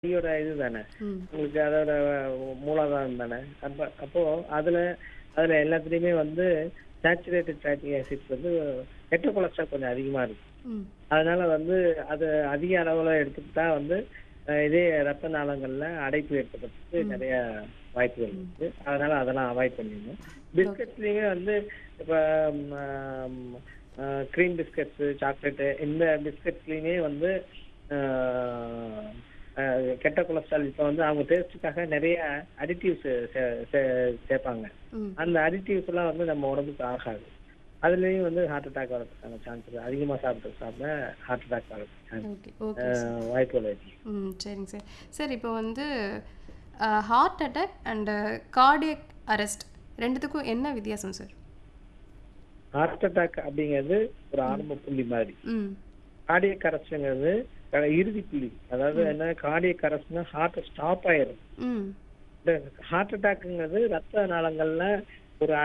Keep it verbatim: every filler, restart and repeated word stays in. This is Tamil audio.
யோட இதுதானே. ம். உங்களுக்கு அதோட மூலாதாரம் தானே. அப்ப அப்போ அதுல அதுல எல்லாத்துலயுமே வந்து சேச்சுரேட்டட் ஃபேட்டி ஆசிட்ஸ் வந்து கெட்ட கொலஸ்ட்ரால் கொஞ்சம் அதிகமா இருக்கு. ம். அதனால வந்து அது அதிக அளவுல எடுத்துக்கிட்டா வந்து அ இதே ரத்த நாளங்கள்ல அடைப்பு ஏற்படுறதுக்கு ம். நெறைய வாய்ப்புகள் ம். இருக்கு. அதனால அதெல்லாம் அவாய்ட் பண்ணிடணும். ஓகே. பிஸ்கட்ஸ்லயுமே வந்து இப்ப ம அ கிரீம் பிஸ்கட்ஸு, சாக்லேட்டு இந்த பிஸ்கட்ஸ்லயுமே வந்து ஆ அ கெட்ட கொலஸ்ட்ரால் இப்ப வந்து அவங்க டேஸ்ட்டுக்காக நெறைய அடிட்டிவ்ஸ் சே சே சேர்ப்பாங்க. ம். அந்த அடிட்டிவ்ஸ் எல்லாம் வந்து நம்ம உடம்புக்கு ஆகாது. அதுலயும் வந்து ஹார்ட் அட்டாக் வரதுக்கான சான்ஸ் இருக்கு. அதிகமா சாப்பிட்டு சாப்பிட ஹார்ட் அட்டாக் வரதுக்கு சான்ஸ் ஓகே. அ ஓகே சார். வாய்ப்புகள் இருக்கு. ம். சரிங்க சார். சார் இப்போ வந்து அ heart attack and cardiac arrest ரெண்டுத்துக்கும் என்ன வித்தியாசம் சார்? ஹார்ட் அட்டாக் அப்படிங்கிறது ஒரு ம். ஆரம்ப புள்ளி மாதிரி. ம். கார்டியக் அரெஸ்ட்ங்கிறது அ இறுதி புள்ளி. அதாவது ம். என்ன கார்டியக் அரெஸ்ட்னா ஹார்ட் ஸ்டாப் ஆயிரும். ம். இந்த ஹார்ட் அட்டாக்ங்கிறது ரத்த நாளங்கள்ல ஒரு